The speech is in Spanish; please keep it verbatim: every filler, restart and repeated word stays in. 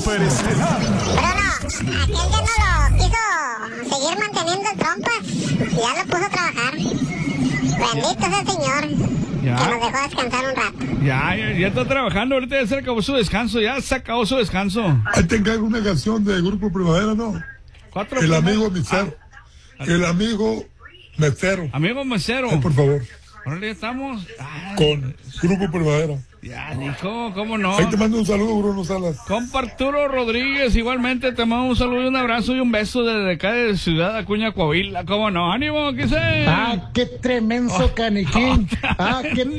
Superestelar. Pero no, aquel ya no lo quiso seguir manteniendo el trompas. Ya lo puso a trabajar. Bendito sea el Señor. Ya. Que nos dejó descansar un rato. Ya, ya, ya está trabajando, ahorita ya se acabó su descanso, ya se acabó su descanso. Ahí te encargo una canción de Grupo Primavera, ¿no? Cuatro El primeros. amigo mesero. El amigo mesero. Amigo mesero. Ay, por favor. Ahora ya estamos. Ay, Con Grupo Primavera. ya dijo, ¿cómo no? Ahí te mando un saludo, Bruno Salas. Compa Arturo Rodríguez, igualmente te mando un saludo y un abrazo y un beso desde acá de Ciudad Acuña, Coahuila. ¿Cómo no? ¡Ánimo! ¿Qué sé? Ah, qué tremendo caniquín. Ah, qué